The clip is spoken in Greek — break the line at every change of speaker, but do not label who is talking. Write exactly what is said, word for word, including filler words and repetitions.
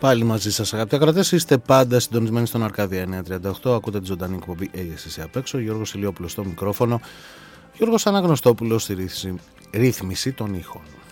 Πάλι μαζί σας αγαπητοί ακροατές, είστε πάντα συντονισμένοι στον Αρκάδια εννιακόσια τριάντα οκτώ, ακούτε τη ζωντανή εκπομπή έι ες ες απ' έξω, Γιώργος Ηλιόπουλος στο μικρόφωνο, Γιώργος Αναγνωστόπουλος στη ρύθμιση, ρύθμιση των ήχων.